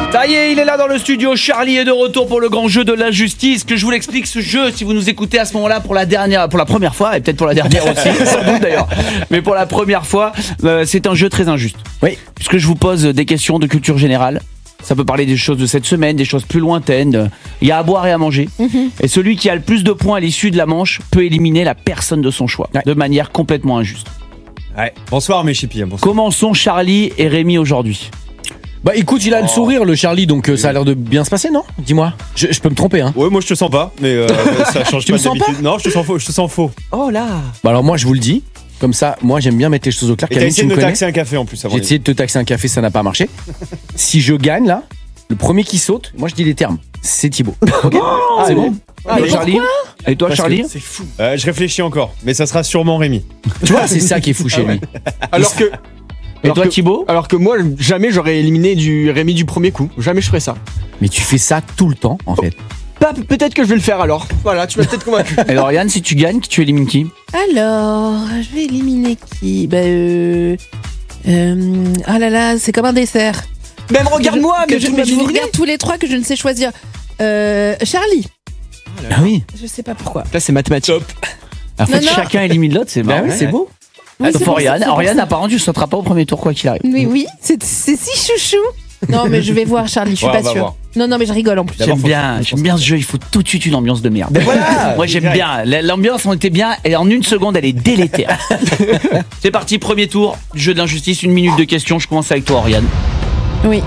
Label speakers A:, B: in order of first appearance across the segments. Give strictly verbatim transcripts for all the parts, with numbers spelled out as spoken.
A: Ça y est, il est là dans le studio. Charlie est de retour pour le grand jeu de l'injustice. Que je vous l'explique, ce jeu, si vous nous écoutez à ce moment-là pour la dernière, pour la première fois, et peut-être pour la dernière aussi, sans doute d'ailleurs, mais pour la première fois, euh, c'est un jeu très injuste.
B: Oui.
A: Puisque je vous pose des questions de culture générale. Ça peut parler des choses de cette semaine, des choses plus lointaines. Il y a à boire et à manger. Mm-hmm. Et celui qui a le plus de points à l'issue de la manche peut éliminer la personne de son choix, ouais. de manière complètement injuste.
C: Ouais. Bonsoir mes chippies. Bonsoir.
A: Commençons Charlie et Rémi aujourd'hui.
B: Bah écoute, il a oh. le sourire le Charlie, donc euh, ça a l'air de bien se passer, non? Dis-moi, je, je peux me tromper hein.
C: Ouais, moi je te sens pas, mais euh, ça change
B: tu
C: pas
B: me sens
C: d'habitude.
B: pas
C: Non, je te sens faux, je te sens faux.
B: Oh là. Bah alors moi je vous le dis, comme ça, moi j'aime bien mettre les choses au clair.
C: Et t'as essayé de me taxer un café en plus avant.
B: J'ai essayé de te taxer un café, ça n'a pas marché. Si je gagne là, le premier qui saute, moi je dis les termes, c'est Thibaut. Ok.
A: Oh, c'est bon.
B: Ah,
A: et Charlie. Et toi
C: Parce
A: Charlie?
C: C'est fou. Euh, je réfléchis encore, mais ça sera sûrement Rémi.
B: Tu vois, c'est ça qui est fou chez lui.
D: Alors que
A: Et
D: alors
A: toi
D: que,
A: Thibaut?
D: Alors que moi, jamais j'aurais éliminé du Rémi du premier coup. Jamais je ferais ça.
B: Mais tu fais ça tout le temps, en fait.
D: Bah, peut-être que je vais le faire alors. Voilà, tu m'as peut-être convaincu.
A: Et Lauriane, si tu gagnes, tu élimines qui?
E: Alors, je vais éliminer qui? Bah euh... euh... Ah là là, c'est comme un dessert.
D: Même regarde-moi,
E: que
D: mais
E: je,
D: tu
E: mais
D: m'as
E: je vous
D: éliminé.
E: regarde tous les trois que je ne sais choisir. Euh... Charlie.
B: Ah oui.
E: Je sais pas pourquoi.
D: Là, c'est mathématique.
A: En fait,
E: Non, non.
A: chacun élimine l'autre, c'est marrant.
B: Bah oui, c'est beau.
E: Oui,
A: Sauf
E: c'est pour
A: Oriane.
E: ça, c'est pour
A: Oriane,
E: ça.
A: apparemment, tu sauteras pas au premier tour quoi qu'il arrive.
E: Oui, oui, c'est c'est si chouchou. Non, mais je vais voir Charlie, je suis
C: Ouais, on
E: pas
C: va
E: sûre.
C: voir.
E: Non, non, mais je rigole en plus.
C: D'abord,
A: J'aime
C: faut-
A: bien,
C: faut-
A: j'aime bien ce jeu. Il faut tout de suite une ambiance de merde.
B: Ben voilà.
A: Moi, j'aime
C: direct.
A: bien. L'ambiance, on était bien, et en une seconde, elle est délétère. C'est parti, premier tour. Jeu de l'injustice, une minute de questions. Je commence avec toi, Oriane.
E: Oui.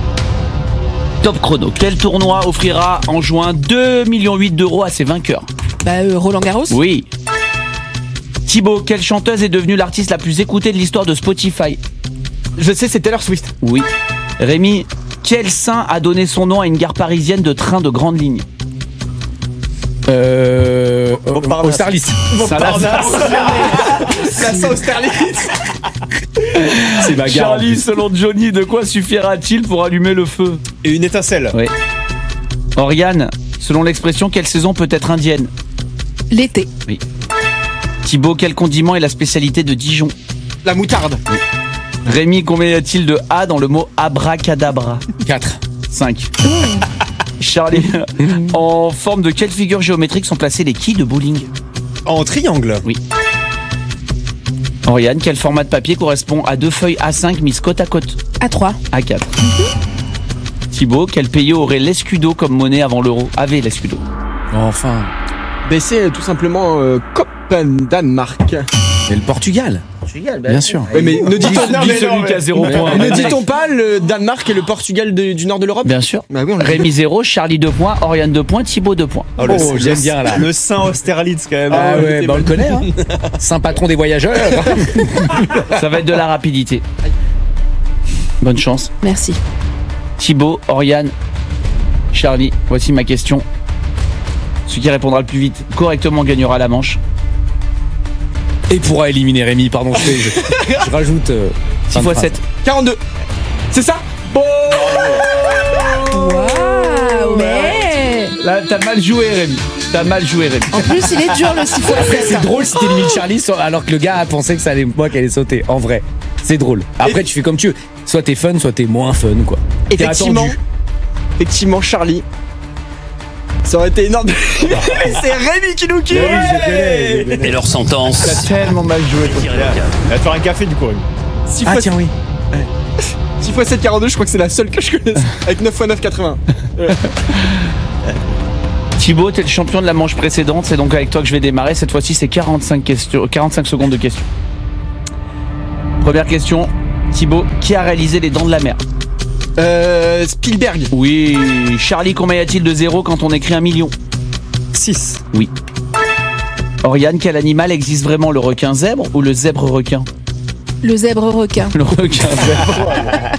A: Top chrono. Quel tournoi offrira en juin deux virgule huit millions d'euros à ses vainqueurs?
E: Bah, euh, Roland Garros.
A: Oui. Thibaut, quelle chanteuse est devenue l'artiste la plus écoutée de l'histoire de Spotify?
D: Je sais, c'est Taylor Swift.
A: Oui. Rémi, quel saint a donné son nom à une gare parisienne de train de grande ligne?
B: Euh.
C: Montparnasse.
B: Austerlitz.
A: Saint-Lazare.
D: La sauce Austerlitz.
B: C'est ma gare.
A: Charlie, selon Johnny, de quoi suffira-t-il pour allumer le feu?
C: Et une étincelle.
A: Oui. Oriane, selon l'expression, quelle saison peut être indienne?
E: L'été.
A: Oui. Thibaut, quel condiment est la spécialité de Dijon?
D: La moutarde.
A: Rémi, combien y a-t-il de A dans le mot abracadabra?
B: quatre.
A: cinq. Charlie, en forme de quelle figure géométrique sont placés les quilles de bowling?
C: En triangle.
A: Oui. Oriane, quel format de papier correspond à deux feuilles A cinq mises côte à côte?
E: À trois.
A: A quatre. Thibaut, quel pays aurait l'escudo comme monnaie avant l'euro? Avait l'escudo.
B: Enfin.
D: Ben, c'est tout simplement euh, Copen, Danemark.
B: Et le Portugal. Bien sûr.
D: Ouais, mais ne dit-on
C: Non, mais non, mais-
A: qui a zéro point.
D: ne dit-on pas le Danemark et le Portugal de- du nord de l'Europe?
A: Bien sûr.
D: Bah oui, on l'a dit.
A: Rémi zéro, Charlie deux points, Oriane deux points, Thibaut deux points.
C: Oh, le-
B: Oh,
C: le-
B: j'aime bien, là.
C: Le Saint Austerlitz quand même.
B: Ah
C: Oh,
B: ouais,
C: t'es
B: bah on le
C: bon.
B: connaît, hein. Saint patron des voyageurs.
A: Ça va être de la rapidité. Bonne chance.
E: Merci.
A: Thibaut, Oriane, Charlie, voici ma question. Celui qui répondra le plus vite correctement gagnera la manche.
B: Et pourra éliminer Rémi, pardon, je, fais- je, je rajoute. Euh,
A: six
B: fin de
A: fois
B: phrase.
A: sept.
D: quarante-deux. C'est ça?
E: Waouh, mais.
A: Là, t'as mal joué, Rémi. T'as mal joué, Rémi.
E: En plus, il est dur le six fois
B: Après,
E: sept.
B: c'est drôle si t'élimines Charlie sans- alors que le gars a pensé que ça allait moi qui allait sauter. En vrai, c'est drôle. Après, tu fais comme tu veux. Soit t'es fun, soit t'es moins fun, quoi. T'es
D: Effectivement.
B: attendu.
D: Effectivement, Charlie. Ça aurait été énorme. C'est Rémi qui nous kiffe.
B: Oui, je connais, je connais.
F: Et leur sentence.
A: T'as tellement mal joué. toi.
C: Il va te faire un café du coup. Rémi.
D: six
B: Ah
D: fois
B: tiens, oui.
D: six fois sept, quarante-deux, je crois que c'est la seule que je connaisse. Avec neuf fois neuf, quatre-vingts.
A: Thibaut, t'es le champion de la manche précédente, c'est donc avec toi que je vais démarrer. Cette fois-ci, c'est quarante-cinq, questions, quarante-cinq secondes de questions. Première question, Thibaut, qui a réalisé Les Dents de la Mer?
D: Euh, Spielberg.
A: Oui. Charlie, combien y a-t-il de zéro quand on écrit un million?
C: six.
A: Oui. Oriane, quel animal existe vraiment, le requin zèbre ou le zèbre requin?
E: Le zèbre requin.
A: Le requin zèbre.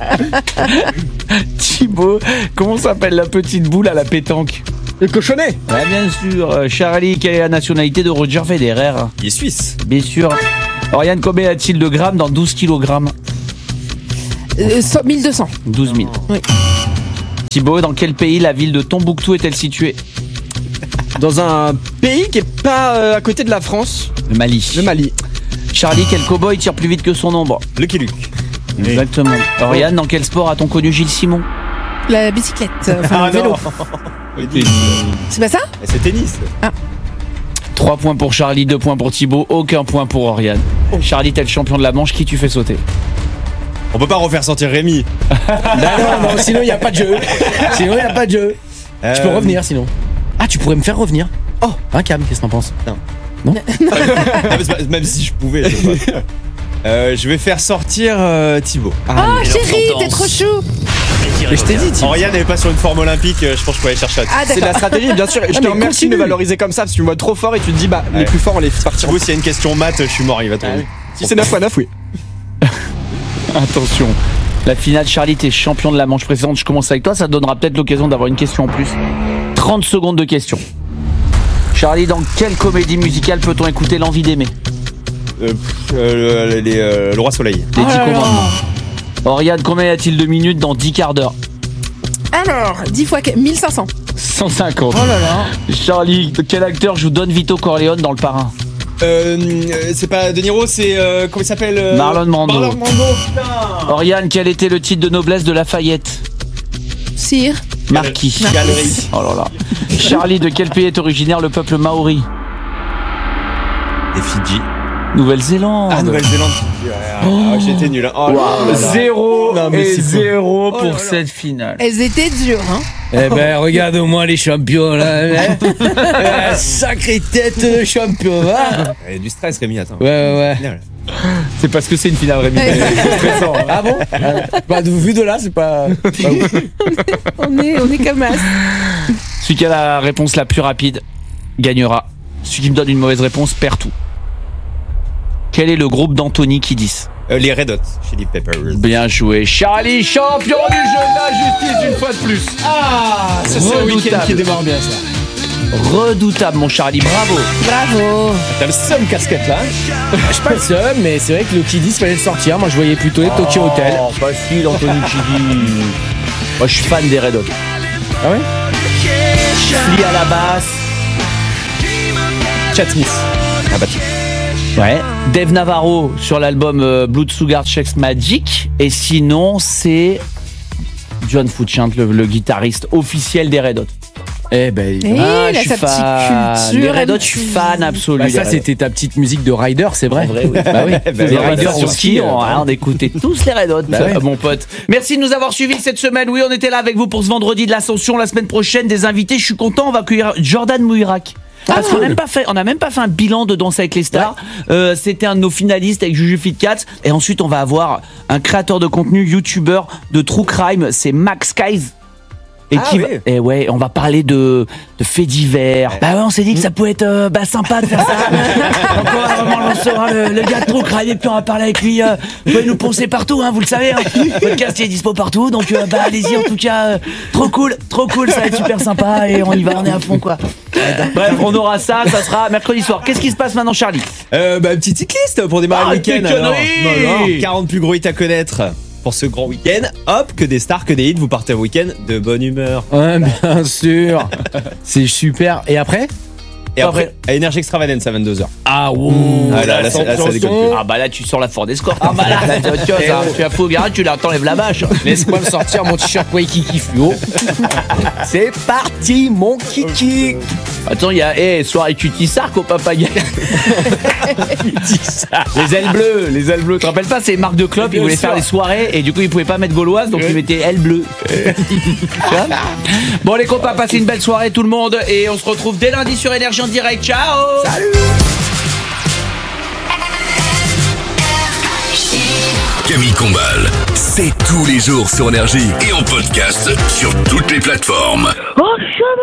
A: Thibaut, comment s'appelle la petite boule à la pétanque?
D: Le cochonnet.
A: Ouais, bien sûr. Euh, Charlie, quelle est la nationalité de Roger Federer?
C: Il est suisse.
A: Bien sûr. Oriane, combien y a-t-il de grammes dans douze kilogrammes?
E: Euh, cent- mille deux cents.
A: douze mille.
E: Oui.
A: Thibaut, dans quel pays la ville de Tombouctou est-elle située?
D: Dans un pays qui est pas euh, à côté de la France.
A: Le Mali.
D: Le Mali.
A: Charlie, quel cow-boy tire plus vite que son ombre?
C: Lucky Luke.
A: Exactement. Oriane, dans quel sport a-t-on connu Gilles Simon?
E: La bicyclette, enfin
C: Ah
E: le vélo.
C: non.
E: C'est pas ça?
C: C'est tennis.
A: trois points pour Charlie, deux points pour Thibaut, aucun point pour Oriane. Charlie, t'es le champion de la manche, qui tu fais sauter?
C: On peut pas refaire sortir Rémi.
B: Non, non, non, sinon il n'y a pas de jeu. Sinon il n'y a pas de jeu.
C: Euh,
B: Je peux revenir sinon. Ah, tu pourrais me faire revenir. Oh, un Cam, qu'est-ce que t'en penses?
C: Ah, mais c'est pas- Même si je pouvais. Je, peux pas. Euh, je vais faire sortir euh, Thibaut.
E: Oh chérie, t'es trop chou.
B: Mais je t'ai dit, Thibaut.
C: Oriane n'est pas sur une forme olympique, euh, je pense que je peux aller chercher là-dessus.
E: Ah
D: C'est de la
E: d'accord.
D: stratégie, bien sûr. Et je
B: Ah,
D: te
B: mais
D: remercie de
B: continue.
D: me valoriser comme ça parce que tu me vois trop fort et tu te dis, bah, les
C: Ouais.
D: plus forts, on les fait partir.
C: Thibaut, s'il y a une question maths, je suis mort, il va tomber.
D: Si c'est neuf fois neuf, oui.
A: Attention. La finale, Charlie, t'es champion de la manche précédente. Je commence avec toi, ça te donnera peut-être l'occasion d'avoir une question en plus. trente secondes de question. Charlie, dans quelle comédie musicale peut-on écouter L'envie d'aimer?
C: Euh, pff, euh, les, euh, le roi soleil.
A: Les
E: Oh
A: dix
E: là là.
A: commandements. Oriane, combien y a-t-il de minutes dans dix quarts d'heure?
E: Alors, dix fois que- mille cinq cents.
A: cent cinquante.
E: Oh là là.
A: Charlie, quel acteur joue Don Vito Corleone dans Le Parrain?
C: Euh, euh, c'est pas De Niro, c'est. Euh, comment il s'appelle euh,
A: Marlon Brando.
C: Marlon Brando, putain.
A: Oriane, quel était le titre de noblesse de Lafayette?
E: Sire.
A: Marquis.
C: Galerie.
A: Oh là là. Charlie, de quel pays est originaire le peuple maori?
C: Des Fidji.
A: Nouvelle-Zélande.
C: Ah, Nouvelle-Zélande. Ouais, ah, j'étais nul. Hein. Oh, là là là.
A: Zéro
C: Non, mais
A: et
C: c'est
A: zéro
C: Oh
A: pour
C: là là.
A: cette finale.
E: Elles étaient dures, hein.
B: Eh ben, regarde au moins les champions là. hein. Euh, Sacrée tête de champion, va.
C: Il y a du stress, Rémi, attends.
B: Ouais, ouais, ouais.
C: Final.
A: C'est parce que c'est une finale, Rémi.
E: Ouais.
A: C'est stressant, hein.
B: Ah bon Ah, bah, de- Vu de là, c'est pas. pas ouf.
E: On est, on est comme as.
A: Celui qui a la réponse la plus rapide gagnera. Celui qui me donne une mauvaise réponse perd tout. Quel est le groupe d'Anthony Kiddis?
C: Euh, les Red Hot, Chili Peppers.
A: Bien joué. Charlie, champion du jeu de la justice une fois de plus.
C: Ah, ça c'est un week-end
A: Redoutable.
C: qui démarre bien, ça.
A: Redoutable, mon Charlie. Bravo.
E: Bravo.
C: T'as le seum casquette là.
B: Je suis pas le seul, mais c'est vrai que le Kiddis fallait le sortir. Moi, je voyais plutôt les Tokyo Hotel.
A: Oh, facile, Anthony Kiddis. Moi, je suis fan des Red Hot.
B: Ah ouais
A: Flea à la basse.
C: Chad Smith. Ah bah tu.
A: Ouais. Dave Navarro sur l'album euh, Blood Sugar Sex Magic. Et sinon, c'est John Frusciante, le, le guitariste officiel des Red Hot.
B: Eh ben.
E: Eh,
A: Ah,
E: il a
A: je suis
E: sa petite
A: fan.
E: culture.
A: Les Red Hot,
E: M
A: je suis
E: T V.
A: fan absolu.
B: Bah,
A: des
B: ça,
A: Red Hot.
B: c'était ta petite musique de rider, c'est vrai.
A: En vrai, oui.
B: Bah oui.
C: Bah
A: Les
C: oui,
A: Riders
B: bah,
A: sur
B: oui.
A: ski, on, hein, on écoutait tous les Red Hot,
B: Bah
A: euh,
B: ouais.
A: mon pote. Merci de nous avoir suivis cette semaine. Oui, on était là avec vous pour ce vendredi de l'Ascension. La semaine prochaine, des invités. Je suis content. On va accueillir Jordan Mouirak. Parce qu'on n'a même pas fait, on n'a même pas fait un bilan de Danse avec les stars. Euh, C'était un de nos finalistes avec Juju Fitcats. Et ensuite, on va avoir un créateur de contenu, youtubeur de True Crime. C'est Max Skies. Et
C: Ah
A: qui va-
C: oui.
A: et ouais, on va parler de, de faits divers. Bah ouais, on s'est dit que ça pouvait être euh, bah, sympa de faire ça. Donc on va vraiment recevoir le, le gars de True Crime et puis on va parler avec lui. Euh, vous pouvez nous poncer partout, hein, vous le savez. Hein. Le podcast il est dispo partout, donc euh, bah allez-y en tout cas. Euh, trop cool, trop cool, ça va être super sympa et on y va, on est à fond quoi. Bref, on aura ça, ça sera mercredi soir. Qu'est-ce qui se passe maintenant, Charlie?
C: Euh, bah, petite petite liste pour démarrer
A: Ah,
C: le week-end.
A: quelle
C: alors.
A: connerie.
C: Non, non, quarante plus gros hits à connaître pour ce grand week-end. Hop, que des stars, que des hits. Vous partez un week-end de bonne humeur.
B: Ouais, bien sûr. C'est super. Et après
C: Et après, à Énergie Extravagance à vingt-deux heures.
B: Ah, ouh.
C: Ah, là, là, c'est- là, ça déconne plus.
A: Ah bah là tu sors la Ford Escort. Ah bah là, là c'est autre chose, hein. Tu la fous au garage, tu la t'enlèves la bâche.
B: Laisse-moi me sortir mon t-shirt Waikiki fluo. C'est parti, mon kiki.
A: Attends, il y a eh, soirée cutie sark au papagaï. Les ailes bleues, les ailes bleues. Tu te rappelles pas, c'est marque de club, ils
B: Bien
A: voulaient
B: sûr.
A: faire les soirées et du coup ils pouvaient pas mettre gauloise donc ils mettaient ailes bleues. Tu vois. Bon les copains, passez une belle soirée tout le monde et on se retrouve dès lundi sur Énergie en direct. Ciao. Salut.
F: Camille Combal, c'est tous les jours sur Énergie et en podcast sur toutes les plateformes.